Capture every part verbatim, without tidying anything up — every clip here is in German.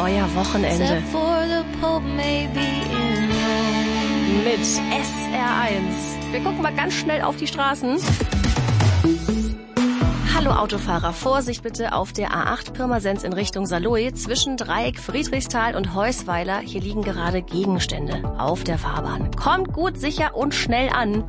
euer Wochenende. Mit S R eins. Wir gucken mal ganz schnell auf die Straßen. Hallo Autofahrer, Vorsicht bitte auf der A acht Pirmasens in Richtung Saarlouis zwischen Dreieck, Friedrichsthal und Heusweiler. Hier liegen gerade Gegenstände auf der Fahrbahn. Kommt gut, sicher und schnell an.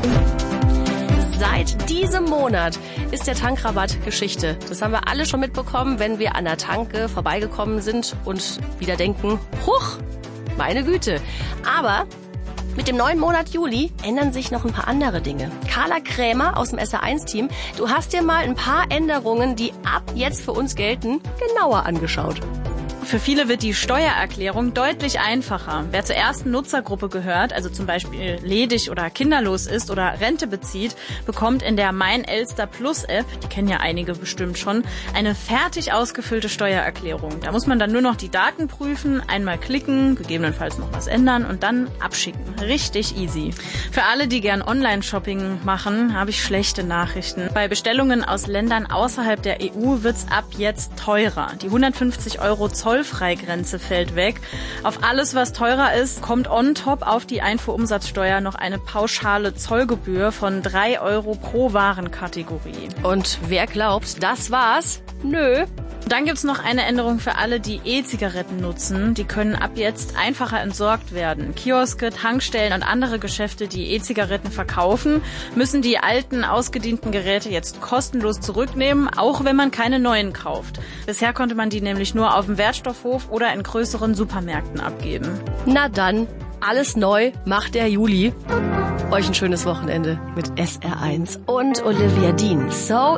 Seit diesem Monat ist der Tankrabatt Geschichte. Das haben wir alle schon mitbekommen, wenn wir an der Tanke vorbeigekommen sind und wieder denken, huch, meine Güte. Aber mit dem neuen Monat Juli ändern sich noch ein paar andere Dinge. Carla Krämer aus dem S R eins Team, du hast dir mal ein paar Änderungen, die ab jetzt für uns gelten, genauer angeschaut. Für viele wird die Steuererklärung deutlich einfacher. Wer zur ersten Nutzergruppe gehört, also zum Beispiel ledig oder kinderlos ist oder Rente bezieht, bekommt in der Mein Elster Plus App, die kennen ja einige bestimmt schon, eine fertig ausgefüllte Steuererklärung. Da muss man dann nur noch die Daten prüfen, einmal klicken, gegebenenfalls noch was ändern und dann abschicken. Richtig easy. Für alle, die gern Online-Shopping machen, habe ich schlechte Nachrichten. Bei Bestellungen aus Ländern außerhalb der E U wird's ab jetzt teurer. Die hundertfünfzig Euro Zoll Zollfreigrenze fällt weg. Auf alles, was teurer ist, kommt on top auf die Einfuhrumsatzsteuer noch eine pauschale Zollgebühr von drei Euro pro Warenkategorie. Und wer glaubt, das war's? Nö. Dann gibt's noch eine Änderung für alle, die E-Zigaretten nutzen. Die können ab jetzt einfacher entsorgt werden. Kioske, Tankstellen und andere Geschäfte, die E-Zigaretten verkaufen, müssen die alten, ausgedienten Geräte jetzt kostenlos zurücknehmen, auch wenn man keine neuen kauft. Bisher konnte man die nämlich nur auf dem Wertstoffhof oder in größeren Supermärkten abgeben. Na dann, alles neu macht der Juli. Euch ein schönes Wochenende mit S R eins und Olivia Dean. So